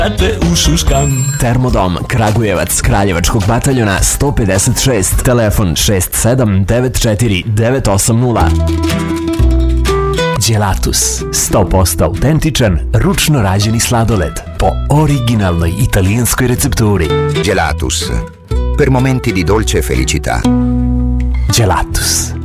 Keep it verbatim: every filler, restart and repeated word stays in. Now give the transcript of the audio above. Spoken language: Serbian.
te ušuškam. Termodom Kragujevac, Kraljevačkog bataljona sto pedeset šest, telefon šest sedam devet četiri devet osam nula. Gelatus, sto posto autentičan, ručno rađeni sladoled po originalnoj italijanskoj recepturi. Gelatus, per momenti di dolce felicità. Gelatus.